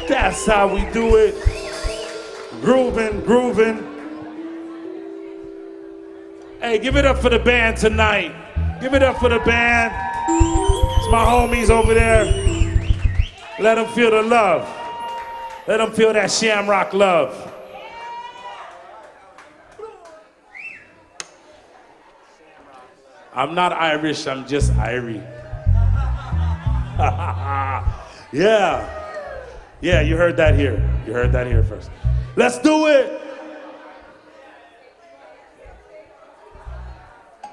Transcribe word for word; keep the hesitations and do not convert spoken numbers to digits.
That's how we do it. Grooving, grooving. Hey, give it up for the band tonight. Give it up for the band. It's my homies over there. Let them feel the love. Let them feel that Shamrock love. I'm not Irish, I'm just Irie. Yeah. Yeah, you heard that here. You heard that here first. Let's do it.